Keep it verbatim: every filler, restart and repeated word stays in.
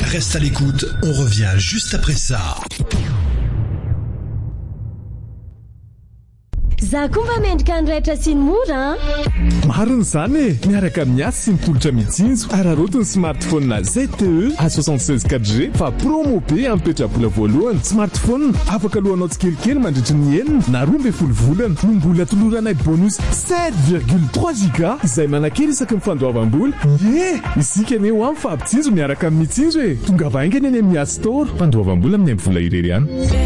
Reste à l'écoute, on revient juste après ça. Za komba mendrika andraitra sy ny mora mariny zany e miaraka amin'ny asy sy mitolotra mitsinjo ararotiny smartphone Z T E A soixante-seize quatre G fa promo be ampetrabola voalohany smartphone afaka lohanao tsikelikely mandritry ny enina na roa mbe folo volana no mbola toloranay bonus sept virgule trois giga izay manakely isaky ny fandoavam-bola ye isika aneo amin'ny fampitsinjo miaraka amin'ny mitsinjo e tonga vaingany any amin'ny App Store fandoavam-bola amin'ny vola irery ihany